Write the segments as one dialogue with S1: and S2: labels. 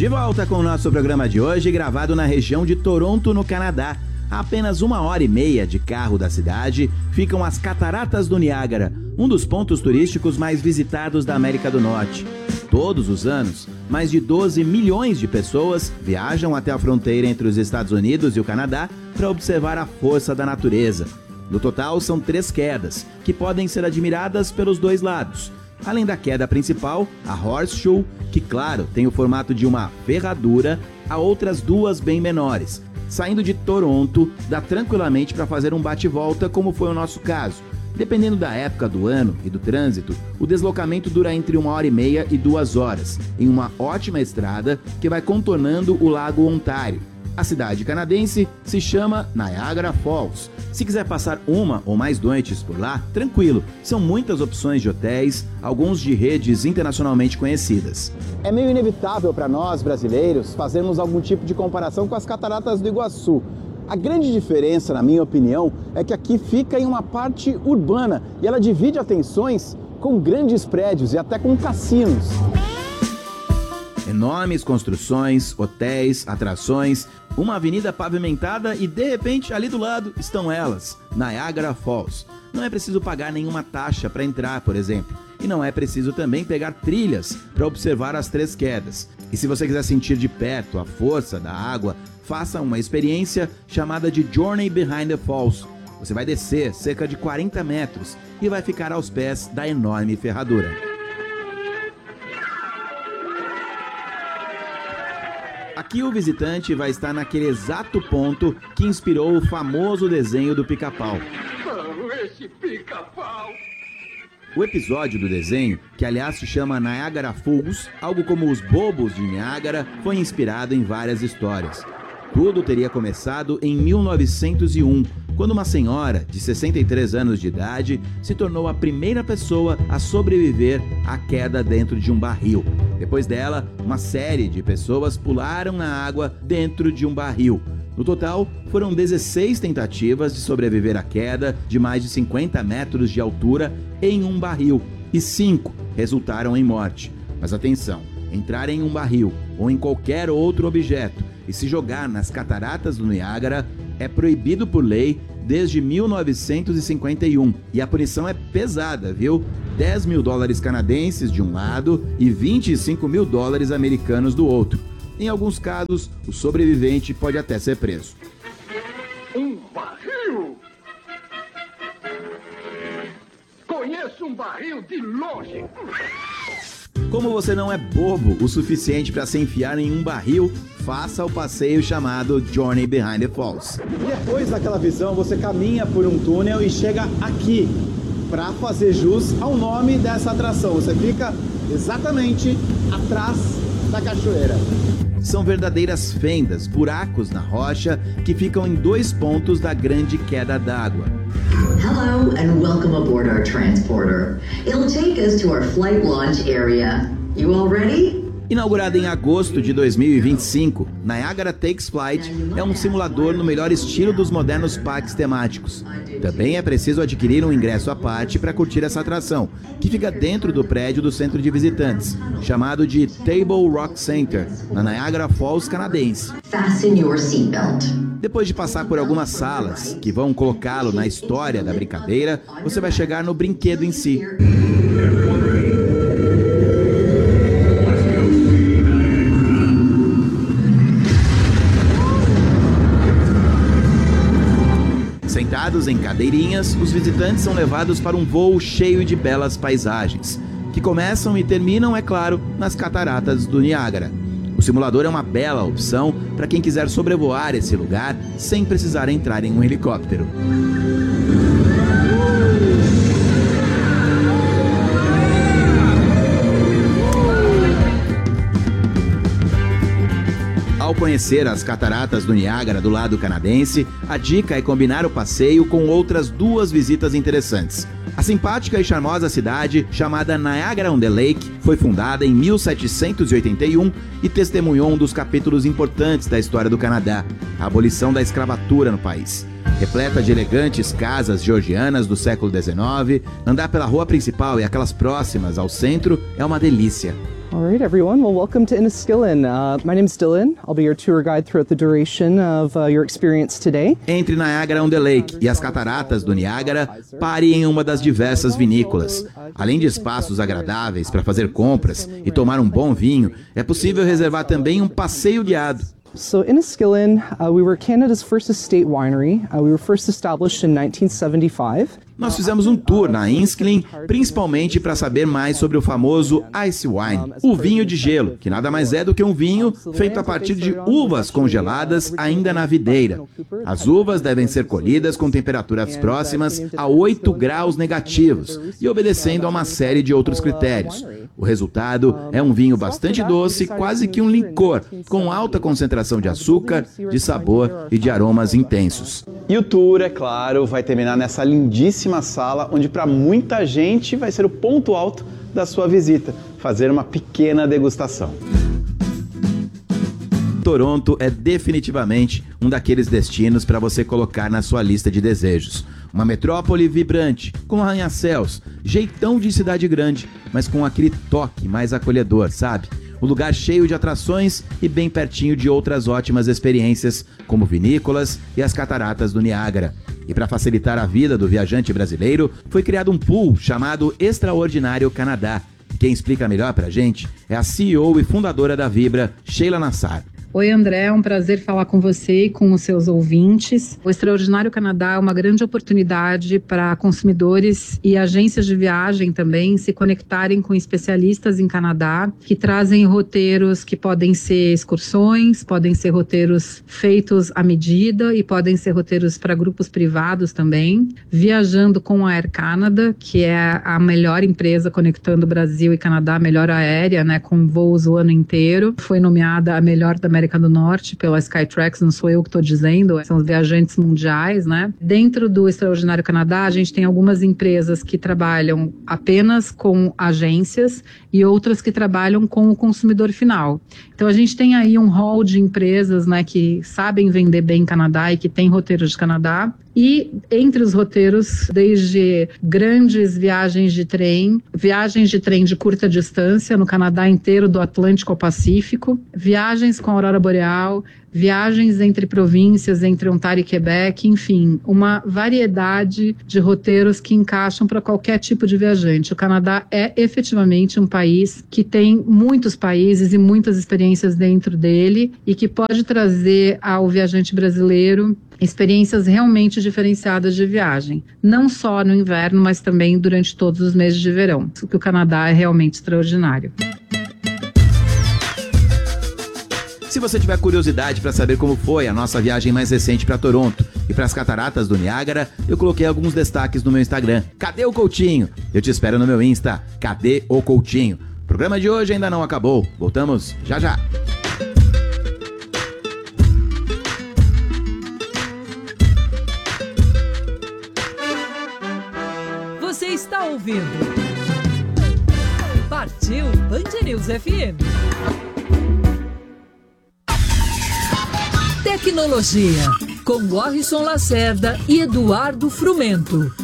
S1: De volta com o nosso programa de hoje, gravado na região de Toronto, no Canadá. A apenas 1h30 de carro da cidade ficam as Cataratas do Niágara, um dos pontos turísticos mais visitados da América do Norte. Todos os anos, mais de 12 milhões de pessoas viajam até a fronteira entre os Estados Unidos e o Canadá para observar a força da natureza. No total, são 3 quedas, que podem ser admiradas pelos dois lados. Além da queda principal, a Horseshoe, que claro, tem o formato de uma ferradura, há outras 2 bem menores. Saindo de Toronto, dá tranquilamente para fazer um bate-volta, como foi o nosso caso. Dependendo da época do ano e do trânsito, o deslocamento dura entre 1h30 e 2 horas, em uma ótima estrada que vai contornando o Lago Ontário. A cidade canadense se chama Niagara Falls. Se quiser passar uma ou mais noites por lá, tranquilo, são muitas opções de hotéis, alguns de redes internacionalmente conhecidas.
S2: É meio inevitável para nós, brasileiros, fazermos algum tipo de comparação com as Cataratas do Iguaçu. A grande diferença, na minha opinião, é que aqui fica em uma parte urbana e ela divide atenções com grandes prédios e até com cassinos.
S1: Enormes construções, hotéis, atrações, uma avenida pavimentada e, de repente, ali do lado estão elas, Niagara Falls. Não é preciso pagar nenhuma taxa para entrar, por exemplo. E não é preciso também pegar trilhas para observar as 3 quedas. E se você quiser sentir de perto a força da água, faça uma experiência chamada de Journey Behind the Falls. Você vai descer cerca de 40 metros e vai ficar aos pés da enorme ferradura. Aqui o visitante vai estar naquele exato ponto que inspirou o famoso desenho do Pica-Pau.
S3: Esse Pica-Pau!
S1: O episódio do desenho, que aliás se chama Niagara Falls, algo como os Bobos de Niágara, foi inspirado em várias histórias. Tudo teria começado em 1901, quando uma senhora de 63 anos de idade se tornou a primeira pessoa a sobreviver à queda dentro de um barril. Depois dela, uma série de pessoas pularam na água dentro de um barril. No total, foram 16 tentativas de sobreviver à queda de mais de 50 metros de altura em um barril, e 5 resultaram em morte. Mas atenção, entrar em um barril ou em qualquer outro objeto e se jogar nas Cataratas do Niágara é proibido por lei desde 1951. E a punição é pesada, viu? $10 mil canadenses de um lado e $25 mil americanos do outro. Em alguns casos, o sobrevivente pode até ser preso.
S3: Um barril? Conheço um barril de longe.
S1: Como você não é bobo o suficiente para se enfiar em um barril, faça o passeio chamado Journey Behind the Falls.
S2: Depois daquela visão, você caminha por um túnel e chega aqui, para fazer jus ao nome dessa atração. Você fica exatamente atrás da cachoeira.
S1: São verdadeiras fendas, buracos na rocha, que ficam em 2 pontos da grande queda d'água.
S4: Hello and welcome aboard our transporter. It'll take us to our flight launch area. You all ready?
S1: Inaugurada em agosto de 2025, Niagara Takes Flight é um simulador no melhor estilo dos modernos parques temáticos. Também é preciso adquirir um ingresso à parte para curtir essa atração, que fica dentro do prédio do centro de visitantes, chamado de Table Rock Center, na Niagara Falls canadense.
S4: Fasten your seatbelt.
S1: Depois de passar por algumas salas que vão colocá-lo na história da brincadeira, você vai chegar no brinquedo em si. Sentados em cadeirinhas, os visitantes são levados para um voo cheio de belas paisagens, que começam e terminam, é claro, nas Cataratas do Niágara. O simulador é uma bela opção para quem quiser sobrevoar esse lugar sem precisar entrar em um helicóptero. Ao conhecer as Cataratas do Niágara do lado canadense, a dica é combinar o passeio com outras 2 visitas interessantes. A simpática e charmosa cidade, chamada Niagara-on-the-Lake, foi fundada em 1781 e testemunhou um dos capítulos importantes da história do Canadá, a abolição da escravatura no país. Repleta de elegantes casas georgianas do século XIX, andar pela rua principal e aquelas próximas ao centro é uma delícia.
S5: All right, everyone. Well, welcome to Enniskillen. My name is Dylan. I'll be your tour guide throughout the duration of your experience today.
S1: Entre Niagara-on-the-Lake e as cataratas do Niágara, pare em uma das diversas vinícolas. Além de espaços agradáveis para fazer compras e tomar um bom vinho, é possível reservar também um passeio guiado.
S5: So Enniskillen, we were Canada's first estate winery. We were first established in 1975.
S1: Nós fizemos um tour na Enniskillen, principalmente para saber mais sobre o famoso Ice Wine, o vinho de gelo, que nada mais é do que um vinho feito a partir de uvas congeladas ainda na videira. As uvas devem ser colhidas com temperaturas próximas a 8 graus negativos e obedecendo a uma série de outros critérios. O resultado é um vinho bastante doce, quase que um licor, com alta concentração de açúcar, de sabor e de aromas intensos.
S2: E o tour, é claro, vai terminar nessa lindíssima sala, onde para muita gente vai ser o ponto alto da sua visita, fazer uma pequena degustação.
S1: Toronto é definitivamente um daqueles destinos para você colocar na sua lista de desejos. Uma metrópole vibrante, com arranha-céus, jeitão de cidade grande, mas com aquele toque mais acolhedor, sabe? Um lugar cheio de atrações e bem pertinho de outras ótimas experiências, como vinícolas e as cataratas do Niágara. E para facilitar a vida do viajante brasileiro, foi criado um pool chamado Extraordinário Canadá. Quem explica melhor pra gente é a CEO e fundadora da Vibra, Sheila Nassar.
S6: Oi, André, é um prazer falar com você e com os seus ouvintes. O Extraordinário Canadá é uma grande oportunidade para consumidores e agências de viagem também se conectarem com especialistas em Canadá que trazem roteiros que podem ser excursões, podem ser roteiros feitos à medida e podem ser roteiros para grupos privados também, viajando com a Air Canada, que é a melhor empresa conectando Brasil e Canadá, a melhor aérea, né, com voos o ano inteiro. Foi nomeada a melhor da América do Norte pela Skytrax, não sou eu que estou dizendo, são os viajantes mundiais, né? Dentro do Extraordinário Canadá, a gente tem algumas empresas que trabalham apenas com agências e outras que trabalham com o consumidor final. Então a gente tem aí um hall de empresas, né, que sabem vender bem Canadá e que tem roteiros de Canadá. E entre os roteiros, desde grandes viagens de trem de curta distância no Canadá inteiro, do Atlântico ao Pacífico, viagens com a Aurora Boreal, viagens entre províncias, entre Ontário e Quebec, enfim, uma variedade de roteiros que encaixam para qualquer tipo de viajante. O Canadá é efetivamente um país que tem muitos países e muitas experiências dentro dele e que pode trazer ao viajante brasileiro experiências realmente diferenciadas de viagem, não só no inverno, mas também durante todos os meses de verão, porque o Canadá é realmente extraordinário.
S1: Se você tiver curiosidade para saber como foi a nossa viagem mais recente para Toronto e para as cataratas do Niágara, eu coloquei alguns destaques no meu Instagram. Cadê o Coutinho? Eu te espero no meu Insta. Cadê o Coutinho? O programa de hoje ainda não acabou. Voltamos já já.
S7: Você está ouvindo Partiu Band News FM. Tecnologia, com Warrison Lacerda e Eduardo Frumento.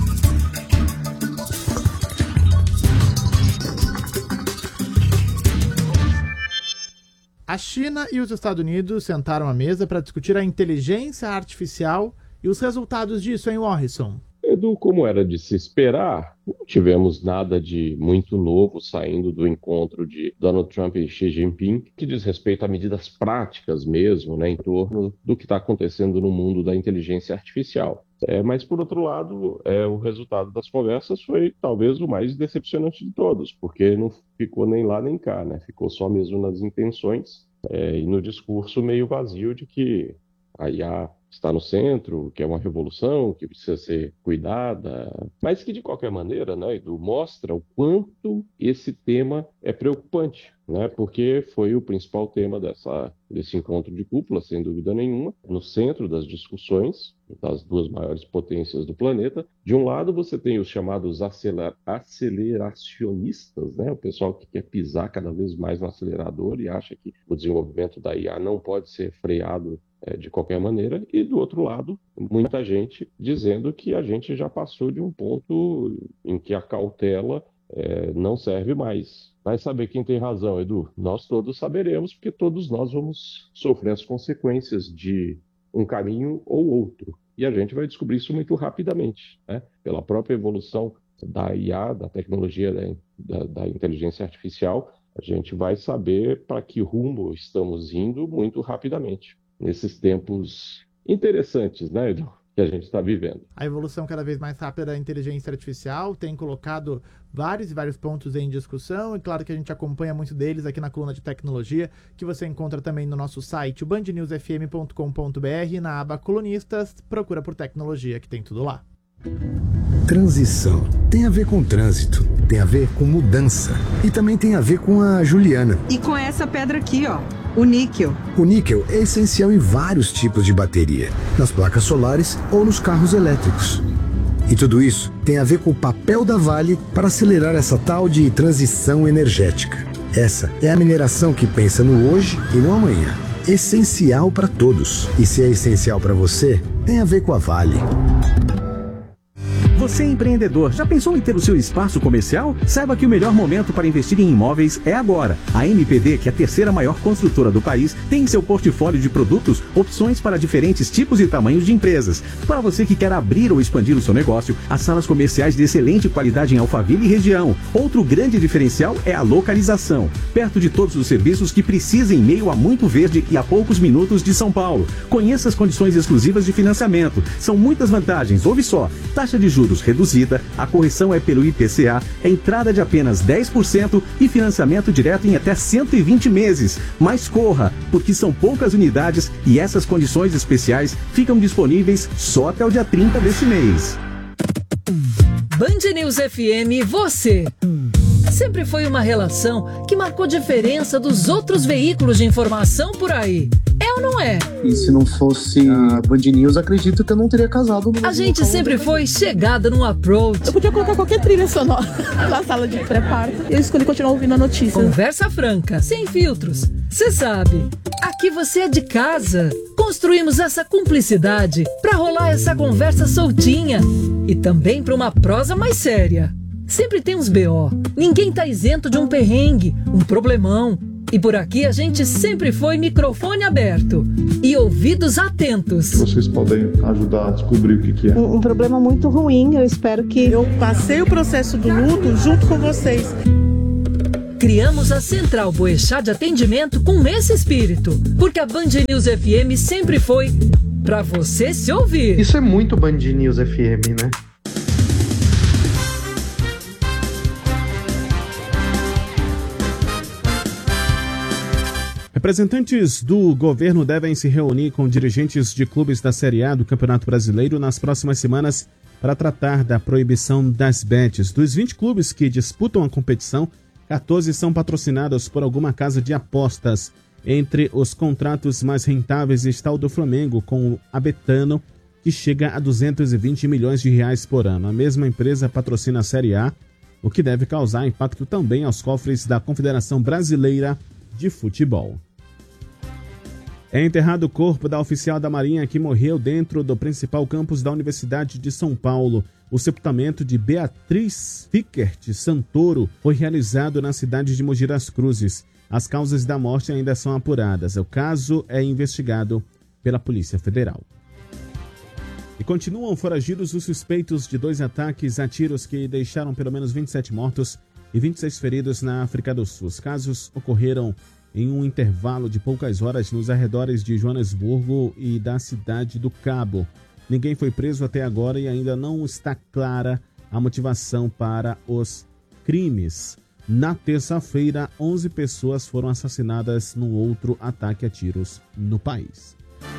S8: A China e os Estados Unidos sentaram à mesa para discutir a inteligência artificial e os resultados disso, hein, Warrison?
S9: Edu, como era de se esperar, não tivemos nada de muito novo saindo do encontro de Donald Trump e Xi Jinping, que diz respeito a medidas práticas mesmo, né, em torno do que está acontecendo no mundo da inteligência artificial. Mas, por outro lado, o resultado das conversas foi talvez o mais decepcionante de todos, porque não ficou nem lá nem cá, né? Ficou só mesmo nas intenções e no discurso meio vazio de que a IA está no centro, que é uma revolução, que precisa ser cuidada, mas que de qualquer maneira, né, Edu, mostra o quanto esse tema é preocupante, né, porque foi o principal tema desse encontro de cúpula, sem dúvida nenhuma, no centro das discussões das duas maiores potências do planeta. De um lado você tem os chamados aceleracionistas, né, o pessoal que quer pisar cada vez mais no acelerador e acha que o desenvolvimento da IA não pode ser freado de qualquer maneira, e do outro lado, muita gente dizendo que a gente já passou de um ponto em que a cautela não serve mais. Vai saber quem tem razão, Edu? Nós todos saberemos, porque todos nós vamos sofrer as consequências de um caminho ou outro. E a gente vai descobrir isso muito rapidamente, né? Pela própria evolução da IA, da tecnologia da inteligência artificial, a gente vai saber para que rumo estamos indo muito rapidamente. Nesses tempos interessantes, né, Edu, que a gente está vivendo.
S8: A evolução cada vez mais rápida da inteligência artificial tem colocado vários pontos em discussão, e claro que a gente acompanha muito deles aqui na coluna de tecnologia, que você encontra também no nosso site, bandnewsfm.com.br, na aba colunistas, procura por tecnologia, que tem tudo lá.
S10: Transição tem a ver com trânsito, tem a ver com mudança e também tem a ver com a Juliana.
S11: E com essa pedra aqui, ó, o níquel.
S10: O níquel é essencial em vários tipos de bateria, nas placas solares ou nos carros elétricos. E tudo isso tem a ver com o papel da Vale para acelerar essa tal de transição energética. Essa é a mineração que pensa no hoje e no amanhã. Essencial para todos. E se é essencial para você, tem a ver com a Vale.
S12: Você é empreendedor, já pensou em ter o seu espaço comercial? Saiba que o melhor momento para investir em imóveis é agora. A MPD, que é a terceira maior construtora do país, tem em seu portfólio de produtos opções para diferentes tipos e tamanhos de empresas. Para você que quer abrir ou expandir o seu negócio, as salas comerciais de excelente qualidade em Alphaville e região. Outro grande diferencial é a localização, perto de todos os serviços que precisa em meio a muito verde e a poucos minutos de São Paulo. Conheça as condições exclusivas de financiamento. São muitas vantagens, ouve só. Taxa de juros reduzida, a correção é pelo IPCA, entrada de apenas 10% e financiamento direto em até 120 meses. Mas corra, porque são poucas unidades e essas condições especiais ficam disponíveis só até o dia 30 deste mês.
S7: Band News FM, você. Sempre foi uma relação que marcou diferença dos outros veículos de informação por aí. É ou não é?
S13: E se não fosse a Band News, acredito que eu não teria casado.
S7: A gente sempre foi chegada no approach.
S14: Eu podia colocar qualquer trilha sonora na sala de pré-parto. Eu escolhi continuar ouvindo a notícia.
S7: Conversa franca, sem filtros. Você sabe, aqui você é de casa. Construímos essa cumplicidade pra rolar essa conversa soltinha. E também pra uma prosa mais séria. Sempre tem uns BO. Ninguém tá isento de um perrengue, um problemão. E por aqui a gente sempre foi microfone aberto e ouvidos atentos.
S15: Vocês podem ajudar a descobrir o que é.
S14: Um problema muito ruim, eu espero que... Eu passei o processo do luto junto com vocês.
S7: Criamos a Central Boechat de atendimento com esse espírito, porque a Band News FM sempre foi pra você se ouvir.
S13: Isso é muito Band News FM, né?
S16: Representantes do governo devem se reunir com dirigentes de clubes da Série A do Campeonato Brasileiro nas próximas semanas para tratar da proibição das bets. Dos 20 clubes que disputam a competição, 14 são patrocinados por alguma casa de apostas. Entre os contratos mais rentáveis está o do Flamengo com a Betano, que chega a 220 milhões de reais por ano. A mesma empresa patrocina a Série A, o que deve causar impacto também aos cofres da Confederação Brasileira de Futebol. É enterrado o corpo da oficial da Marinha que morreu dentro do principal campus da Universidade de São Paulo. O sepultamento de Beatriz Fickert Santoro foi realizado na cidade de Mogi das Cruzes. As causas da morte ainda são apuradas. O caso é investigado pela Polícia Federal. E continuam foragidos os suspeitos de 2 ataques a tiros que deixaram pelo menos 27 mortos e 26 feridos na África do Sul. Os casos ocorreram em um intervalo de poucas horas nos arredores de Joanesburgo e da Cidade do Cabo. Ninguém foi preso até agora e ainda não está clara a motivação para os crimes. Na terça-feira, 11 pessoas foram assassinadas num outro ataque a tiros no país.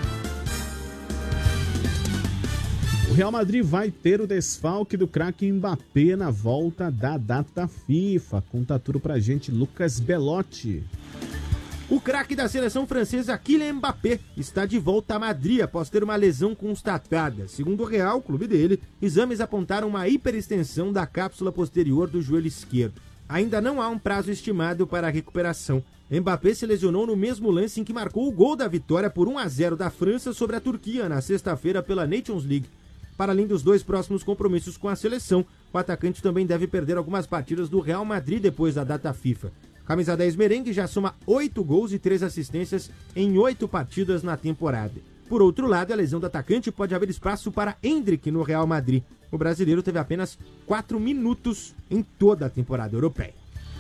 S16: O Real Madrid vai ter o desfalque do craque Mbappé na volta da data FIFA. Conta tudo pra gente, Lucas Belotti.
S17: O craque da seleção francesa Kylian Mbappé está de volta a Madrid após ter uma lesão constatada. Segundo o Real, o clube dele, exames apontaram uma hiperextensão da cápsula posterior do joelho esquerdo. Ainda não há um prazo estimado para a recuperação. Mbappé se lesionou no mesmo lance em que marcou o gol da vitória por 1-0 da França sobre a Turquia na sexta-feira pela Nations League. Para além dos 2 próximos compromissos com a seleção, o atacante também deve perder algumas partidas do Real Madrid depois da data FIFA. Camisa 10 merengue já soma 8 gols e 3 assistências em 8 partidas na temporada. Por outro lado, a lesão do atacante pode abrir espaço para Endrick no Real Madrid. O brasileiro teve apenas 4 minutos em toda a temporada europeia.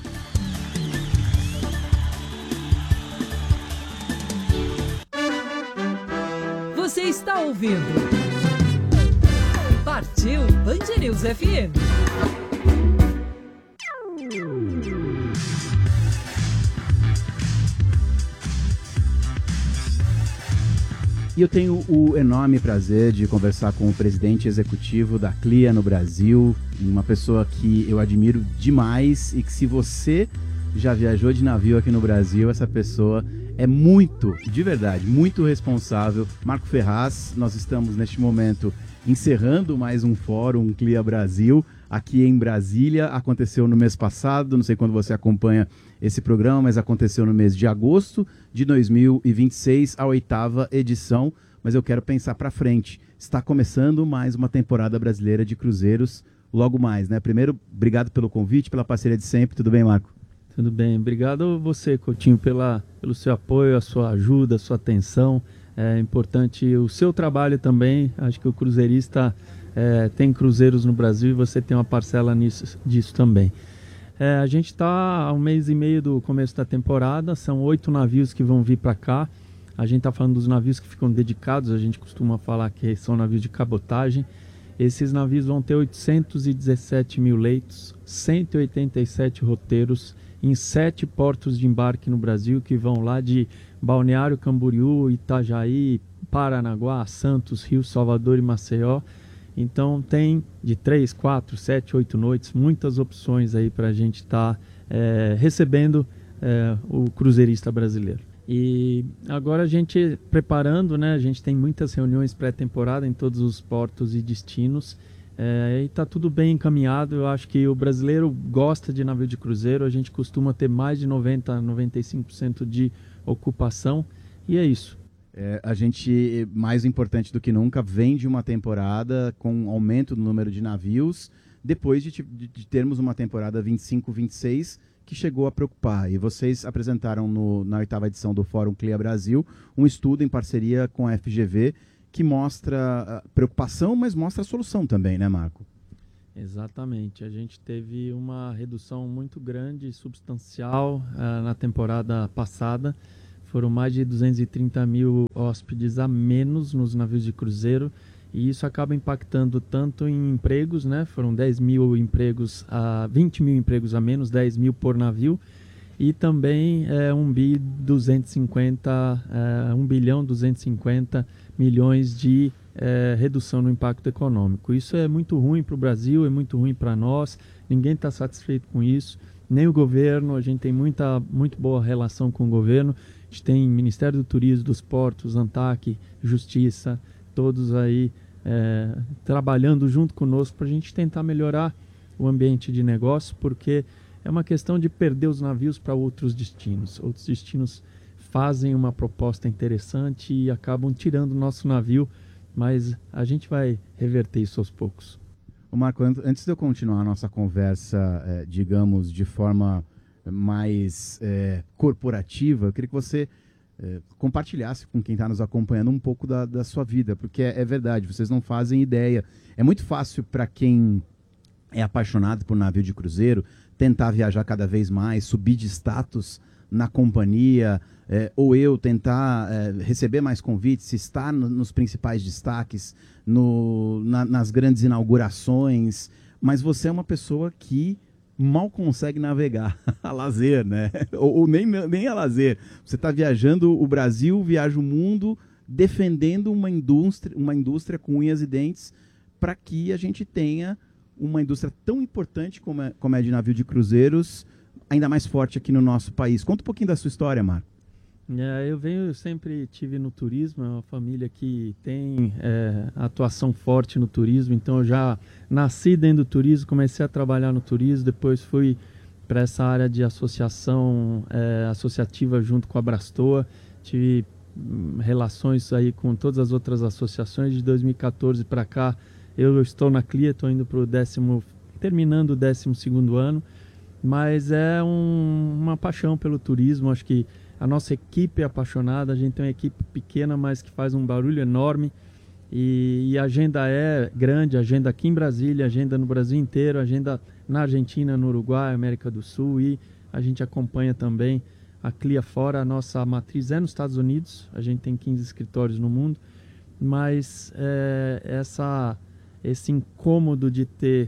S7: Você está ouvindo Partiu Band News FM.
S1: E eu tenho o enorme prazer de conversar com o presidente executivo da CLIA no Brasil, uma pessoa que eu admiro demais e que, se você já viajou de navio aqui no Brasil, essa pessoa é muito, de verdade, muito responsável. Marco Ferraz, nós estamos neste momento encerrando mais um fórum CLIA Brasil aqui em Brasília. Aconteceu no mês passado, não sei quando você acompanha esse programa, mas aconteceu no mês de agosto de 2026, a 8ª edição. Mas eu quero pensar para frente. Está começando mais uma temporada brasileira de cruzeiros logo mais, né? Primeiro, obrigado pelo convite, pela parceria de sempre. Tudo bem, Marco?
S18: Tudo bem. Obrigado a você, Coutinho, pelo seu apoio, a sua ajuda, a sua atenção. É importante o seu trabalho também. Acho que o cruzeirista tem cruzeiros no Brasil e você tem uma parcela disso também. A gente está há 1 mês e meio do começo da temporada, são 8 navios que vão vir para cá. A gente está falando dos navios que ficam dedicados, a gente costuma falar que são navios de cabotagem. Esses navios vão ter 817 mil leitos, 187 roteiros em 7 portos de embarque no Brasil, que vão lá de Balneário Camboriú, Itajaí, Paranaguá, Santos, Rio, Salvador e Maceió. Então tem de 3, 4, 7, 8 noites, muitas opções aí para a gente estar recebendo o cruzeirista brasileiro. E agora a gente preparando, né? A gente tem muitas reuniões pré-temporada em todos os portos e destinos. E está tudo bem encaminhado. Eu acho que o brasileiro gosta de navio de cruzeiro. A gente costuma ter mais de 90%, 95% de ocupação. E é isso.
S1: A gente, mais importante do que nunca, vem de uma temporada com um aumento no número de navios, depois de termos uma temporada 25-26 que chegou a preocupar. E vocês apresentaram na 8ª edição do Fórum CLIA Brasil um estudo em parceria com a FGV que mostra preocupação, mas mostra a solução também, né, Marco?
S18: Exatamente. A gente teve uma redução muito grande e substancial na temporada passada. Foram mais de 230 mil hóspedes a menos nos navios de cruzeiro, e isso acaba impactando tanto em empregos, né? Foram 10 mil empregos, 20 mil empregos a menos, 10 mil por navio, e também 1 bilhão 250 milhões de redução no impacto econômico. Isso é muito ruim para o Brasil, é muito ruim para nós, ninguém está satisfeito com isso, nem o governo. A gente tem muito boa relação com o governo. A gente tem Ministério do Turismo, dos Portos, ANTAC, Justiça, todos aí trabalhando junto conosco para a gente tentar melhorar o ambiente de negócio, porque é uma questão de perder os navios para outros destinos. Outros destinos fazem uma proposta interessante e acabam tirando o nosso navio, mas a gente vai reverter isso aos poucos.
S1: Marco, antes de eu continuar a nossa conversa, digamos, de forma mais corporativa, eu queria que você compartilhasse com quem está nos acompanhando um pouco da sua vida, porque é verdade, vocês não fazem ideia. É muito fácil para quem é apaixonado por navio de cruzeiro tentar viajar cada vez mais, subir de status na companhia, ou eu tentar receber mais convites, estar nos principais destaques, nas grandes inaugurações, mas você é uma pessoa que mal consegue navegar a lazer, né? ou nem a lazer. Você está viajando o Brasil, viaja o mundo, defendendo uma indústria com unhas e dentes, para que a gente tenha uma indústria tão importante como é de navio de cruzeiros, ainda mais forte aqui no nosso país. Conta um pouquinho da sua história, Marco.
S18: Eu sempre tive no turismo, é uma família que tem atuação forte no turismo, então eu já nasci dentro do turismo, comecei a trabalhar no turismo, depois fui para essa área de associativa junto com a Brastoa, tive relações aí com todas as outras associações. De 2014 para cá eu estou na CLIA, estou indo para o terminando o 12º ano, mas é uma paixão pelo turismo. Acho que a nossa equipe é apaixonada, a gente tem uma equipe pequena, mas que faz um barulho enorme, e a agenda é grande, a agenda aqui em Brasília, a agenda no Brasil inteiro, a agenda na Argentina, no Uruguai, América do Sul, e a gente acompanha também a CLIA fora. A nossa matriz é nos Estados Unidos, a gente tem 15 escritórios no mundo, mas esse incômodo de ter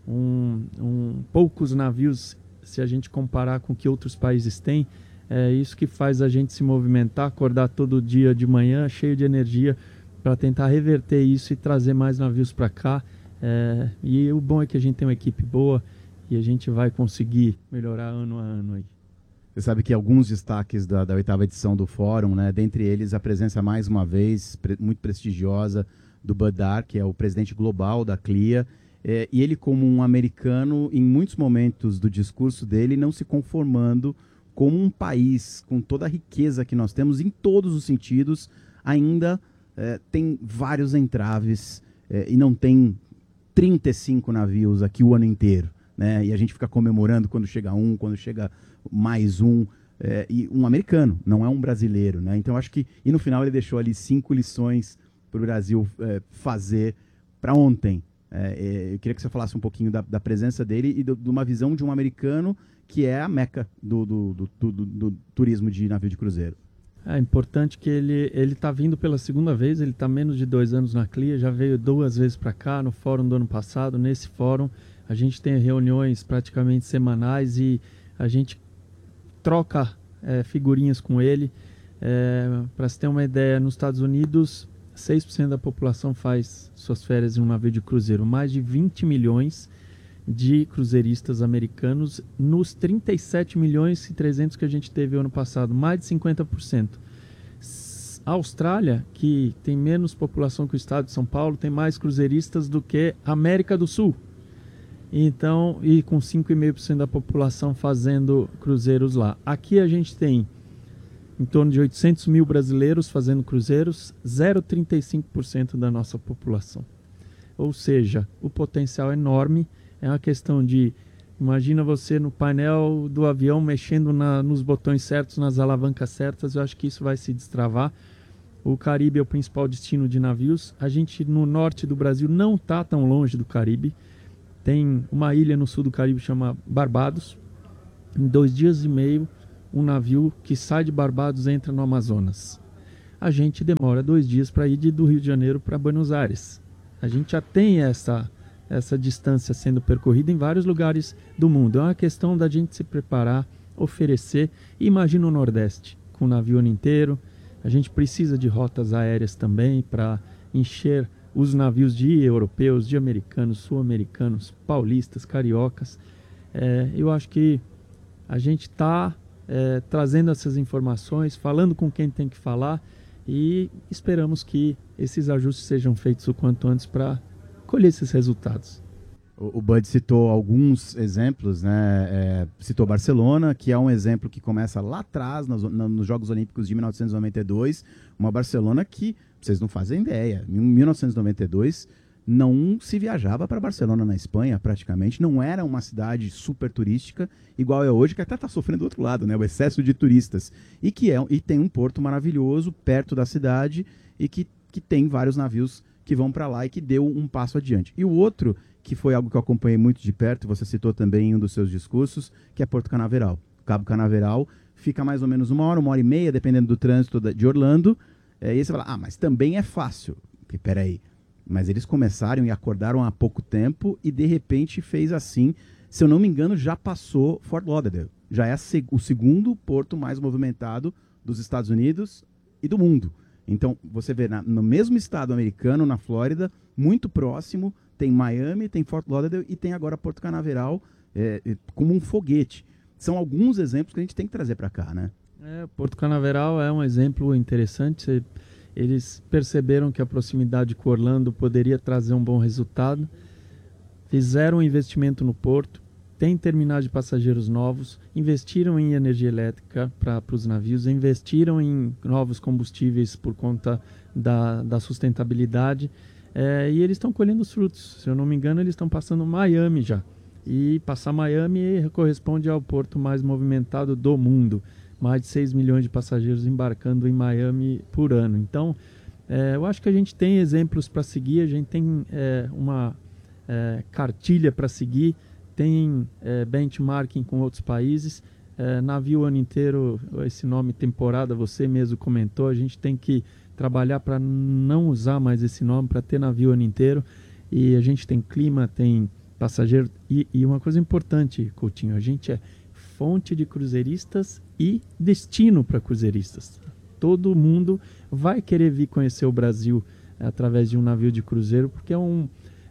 S18: poucos navios, se a gente comparar com o que outros países têm, é isso que faz a gente se movimentar, acordar todo dia de manhã cheio de energia para tentar reverter isso e trazer mais navios para cá. E o bom é que a gente tem uma equipe boa e a gente vai conseguir melhorar ano a ano aí.
S1: Você sabe que alguns destaques da 8ª edição do Fórum, né, dentre eles a presença mais uma vez muito prestigiosa do Bud Dark, que é o presidente global da CLIA, e ele, como um americano, em muitos momentos do discurso dele, não se conformando como um país com toda a riqueza que nós temos em todos os sentidos, ainda tem vários entraves e não tem 35 navios aqui o ano inteiro, né? E a gente fica comemorando quando chega um, quando chega mais um, e um americano, não é um brasileiro, né? Então acho que, e no final ele deixou ali 5 lições para o Brasil fazer para ontem. Eu queria que você falasse um pouquinho da presença dele e de uma visão de um americano que é a meca do turismo de navio de cruzeiro.
S18: É importante que ele está vindo pela segunda vez, ele está menos de 2 anos na CLIA, já veio 2 vezes para cá, no fórum do ano passado. Nesse fórum a gente tem reuniões praticamente semanais e a gente troca figurinhas com ele. Para se ter uma ideia, nos Estados Unidos 6% da população faz suas férias em um navio de cruzeiro, mais de 20 milhões de cruzeiristas americanos nos 37 milhões e 300 que a gente teve ano passado, mais de 50%. A Austrália, que tem menos população que o estado de São Paulo, tem mais cruzeiristas do que a América do Sul. Então, e com 5,5% da população fazendo cruzeiros lá. Aqui a gente tem em torno de 800 mil brasileiros fazendo cruzeiros, 0,35% da nossa população. Ou seja, o potencial é enorme. É uma questão de, imagina você no painel do avião mexendo nos botões certos, nas alavancas certas. Eu acho que isso vai se destravar. O Caribe é o principal destino de navios. A gente no norte do Brasil não está tão longe do Caribe. Tem uma ilha no sul do Caribe que chama Barbados. Em 2 dias e meio, um navio que sai de Barbados entra no Amazonas. A gente demora 2 dias para ir do Rio de Janeiro para Buenos Aires. A gente já tem essa distância sendo percorrida em vários lugares do mundo. É uma questão da gente se preparar, oferecer. Imagina o Nordeste, com o navio ano inteiro. A gente precisa de rotas aéreas também para encher os navios de europeus, de americanos, sul-americanos, paulistas, cariocas. Eu acho que a gente está trazendo essas informações, falando com quem tem que falar e esperamos que esses ajustes sejam feitos o quanto antes para colher esses resultados.
S1: O Bud citou alguns exemplos, né? Citou Barcelona, que é um exemplo que começa lá atrás, nos Jogos Olímpicos de 1992, uma Barcelona que, vocês não fazem ideia, em 1992 não se viajava para Barcelona na Espanha praticamente, não era uma cidade super turística igual é hoje, que até está sofrendo do outro lado, né? O excesso de turistas, e tem um porto maravilhoso perto da cidade e que tem vários navios que vão para lá e que deu um passo adiante. E o outro, que foi algo que eu acompanhei muito de perto, você citou também em um dos seus discursos, que é Porto Canaveral. Cabo Canaveral fica mais ou menos 1 hora, 1h30, dependendo do trânsito de Orlando, e aí você fala, mas também é fácil. Porque, peraí, mas eles começaram e acordaram há pouco tempo e de repente fez assim, se eu não me engano, já passou Fort Lauderdale. Já é o segundo porto mais movimentado dos Estados Unidos e do mundo. Então, você vê no mesmo estado americano, na Flórida, muito próximo, tem Miami, tem Fort Lauderdale e tem agora Porto Canaveral como um foguete. São alguns exemplos que a gente tem que trazer para cá, né?
S18: Porto Canaveral é um exemplo interessante. Eles perceberam que a proximidade com Orlando poderia trazer um bom resultado. Fizeram um investimento no porto, tem terminais de passageiros novos, investiram em energia elétrica para os navios, investiram em novos combustíveis por conta da sustentabilidade, e eles estão colhendo os frutos. Se eu não me engano, eles estão passando Miami já. E passar Miami corresponde ao porto mais movimentado do mundo. Mais de 6 milhões de passageiros embarcando em Miami por ano. Então, eu acho que a gente tem exemplos para seguir, a gente tem uma cartilha para seguir, tem benchmarking com outros países. Navio o ano inteiro, esse nome temporada, você mesmo comentou, a gente tem que trabalhar para não usar mais esse nome, para ter navio o ano inteiro. E a gente tem clima, tem passageiro. E uma coisa importante, Coutinho, a gente é fonte de cruzeiristas e destino para cruzeiristas. Todo mundo vai querer vir conhecer o Brasil através de um navio de cruzeiro, porque é um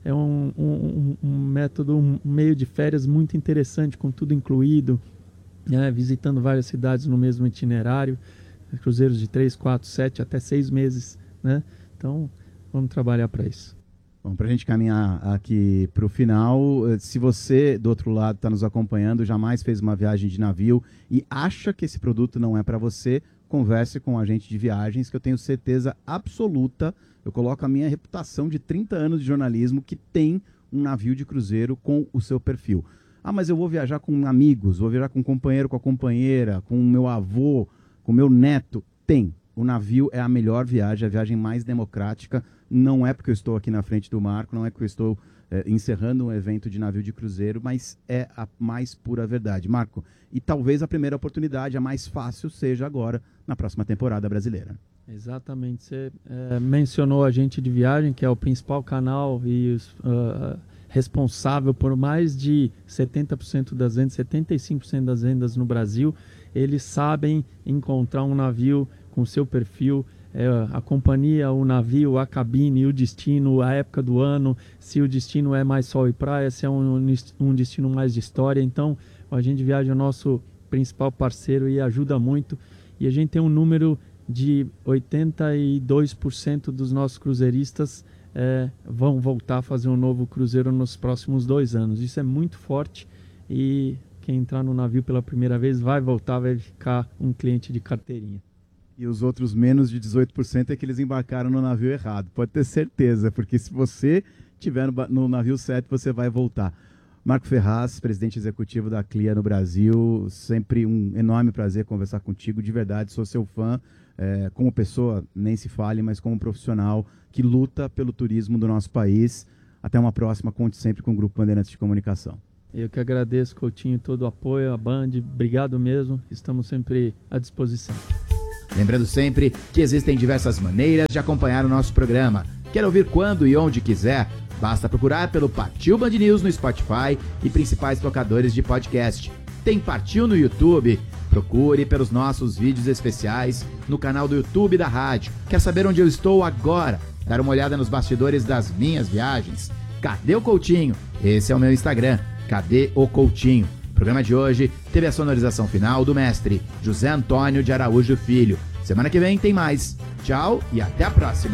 S18: método, um meio de férias muito interessante, com tudo incluído, visitando várias cidades no mesmo itinerário, cruzeiros de 3, 4, 7, até 6 meses, né? Então, vamos trabalhar para isso.
S1: Bom, para a gente caminhar aqui para o final, se você, do outro lado, está nos acompanhando, jamais fez uma viagem de navio e acha que esse produto não é para você, converse com um agente de viagens, que eu tenho certeza absoluta, eu coloco a minha reputação de 30 anos de jornalismo, que tem um navio de cruzeiro com o seu perfil. Ah, mas eu vou viajar com amigos, vou viajar com um companheiro, com a companheira, com o meu avô, com o meu neto. Tem. O navio é a melhor viagem, a viagem mais democrática. Não é porque eu estou aqui na frente do Marco, não é porque eu estou encerrando um evento de navio de cruzeiro, mas é a mais pura verdade. Marco, e talvez a primeira oportunidade, a mais fácil, seja agora, na próxima temporada brasileira.
S18: Exatamente. Você mencionou a agente de viagem, que é o principal canal e responsável por mais de 70% das vendas, 75% das vendas no Brasil. Eles sabem encontrar um navio com seu perfil, a companhia, o navio, a cabine, o destino, a época do ano, se o destino é mais sol e praia, se é um destino mais de história. Então, o agente de viagem é o nosso principal parceiro e ajuda muito. E a gente tem um número de 82% dos nossos cruzeiristas vão voltar a fazer um novo cruzeiro nos próximos 2 anos. Isso é muito forte e quem entrar no navio pela primeira vez vai voltar, vai ficar um cliente de carteirinha.
S1: E os outros menos de 18% é que eles embarcaram no navio errado. Pode ter certeza, porque se você estiver no navio certo, você vai voltar. Marco Ferraz, presidente executivo da CLIA no Brasil, sempre um enorme prazer conversar contigo, de verdade, sou seu fã, como pessoa, nem se fale, mas como profissional que luta pelo turismo do nosso país. Até uma próxima, conte sempre com o Grupo Bandeirantes de Comunicação.
S18: Eu que agradeço, Coutinho, todo o apoio, a Band, obrigado mesmo, estamos sempre à disposição.
S1: Lembrando sempre que existem diversas maneiras de acompanhar o nosso programa. Quer ouvir quando e onde quiser? Basta procurar pelo Partiu Band News no Spotify e principais tocadores de podcast. Tem Partiu no YouTube? Procure pelos nossos vídeos especiais no canal do YouTube da rádio. Quer saber onde eu estou agora? Dar uma olhada nos bastidores das minhas viagens? Cadê o Coutinho? Esse é o meu Instagram, Cadê o Coutinho? O programa de hoje teve a sonorização final do mestre José Antônio de Araújo Filho. Semana que vem tem mais. Tchau e até a próxima.